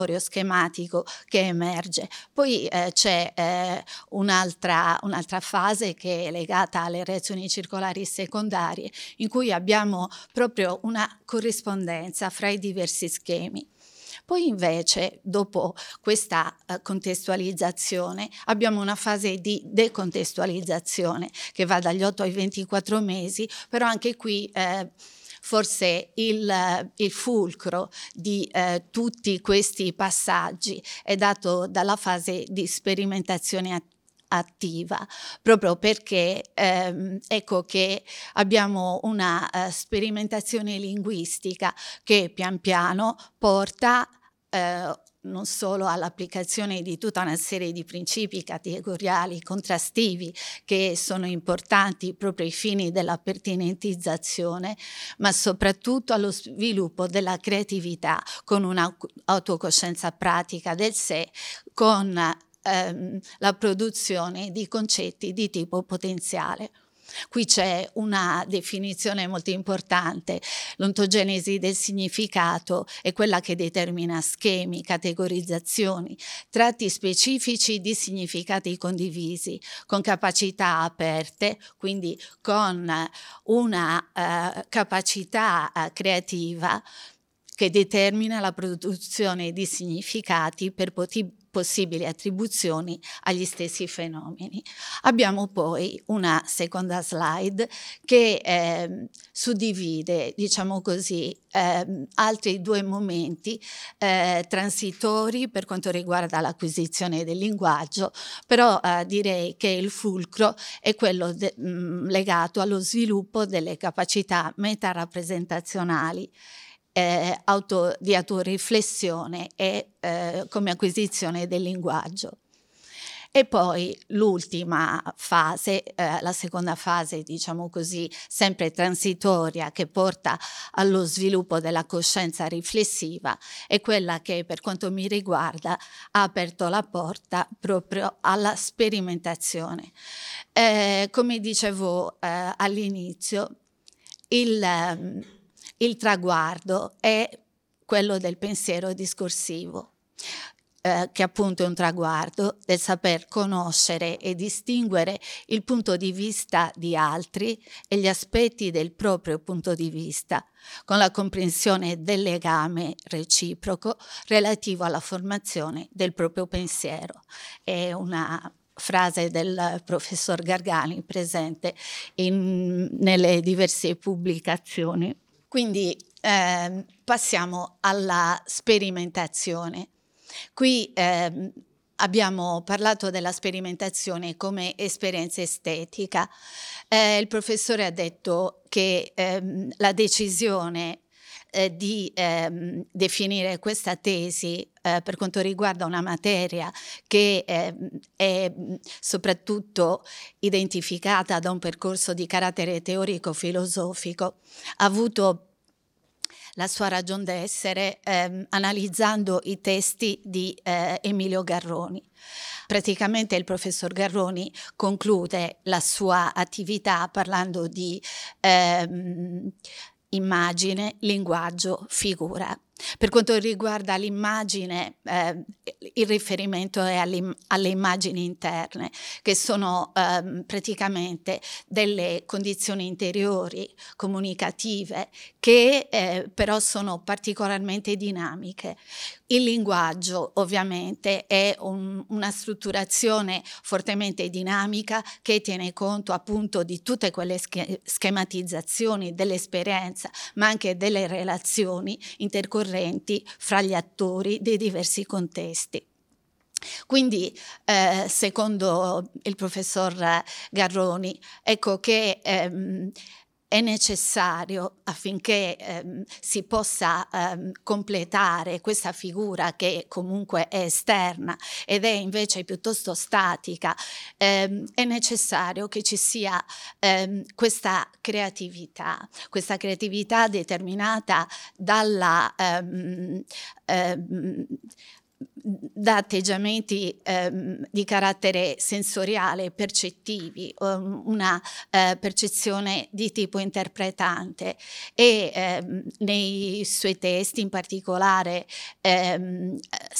schematico che emerge. Poi c'è un'altra fase che è legata alle reazioni circolari secondarie, in cui abbiamo proprio una corrispondenza fra i diversi schemi. Poi invece, dopo questa contestualizzazione, abbiamo una fase di decontestualizzazione che va dagli 8 ai 24 mesi, però anche qui forse il fulcro di tutti questi passaggi è dato dalla fase di sperimentazione attiva, proprio perché ecco che abbiamo una sperimentazione linguistica che pian piano porta non solo all'applicazione di tutta una serie di principi categoriali contrastivi che sono importanti proprio ai fini della pertinentizzazione, ma soprattutto allo sviluppo della creatività con un'autocoscienza pratica del sé, con la produzione di concetti di tipo potenziale. Qui c'è una definizione molto importante: l'ontogenesi del significato è quella che determina schemi, categorizzazioni, tratti specifici di significati condivisi, con capacità aperte, quindi con una capacità creativa che determina la produzione di significati per possibili attribuzioni agli stessi fenomeni. Abbiamo poi una seconda slide che suddivide, diciamo così, altri due momenti transitori per quanto riguarda l'acquisizione del linguaggio, però direi che il fulcro è quello legato allo sviluppo delle capacità metarappresentazionali di autoriflessione e come acquisizione del linguaggio. E poi l'ultima fase, la seconda fase, diciamo così, sempre transitoria, che porta allo sviluppo della coscienza riflessiva, è quella che per quanto mi riguarda ha aperto la porta proprio alla sperimentazione. Come dicevo all'inizio, il traguardo è quello del pensiero discorsivo, che appunto è un traguardo del saper conoscere e distinguere il punto di vista di altri e gli aspetti del proprio punto di vista, con la comprensione del legame reciproco relativo alla formazione del proprio pensiero. È una frase del professor Gargani presente nelle diverse pubblicazioni. Quindi passiamo alla sperimentazione. Qui abbiamo parlato della sperimentazione come esperienza estetica. Il professore ha detto che la decisione di definire questa tesi per quanto riguarda una materia che è soprattutto identificata da un percorso di carattere teorico-filosofico, ha avuto la sua ragion d'essere analizzando i testi di Emilio Garroni. Praticamente il professor Garroni conclude la sua attività parlando di immagine, linguaggio, figura. Per quanto riguarda l'immagine, il riferimento è alle immagini interne, che sono praticamente delle condizioni interiori comunicative che però sono particolarmente dinamiche. Il linguaggio ovviamente è una strutturazione fortemente dinamica che tiene conto appunto di tutte quelle schematizzazioni dell'esperienza, ma anche delle relazioni intercorrenti fra gli attori dei diversi contesti. Quindi, secondo il professor Garroni, ecco che è necessario, affinché si possa completare questa figura che comunque è esterna ed è invece piuttosto statica, è necessario che ci sia questa creatività determinata dalla da atteggiamenti di carattere sensoriale, percettivi, una percezione di tipo interpretante e nei suoi testi in particolare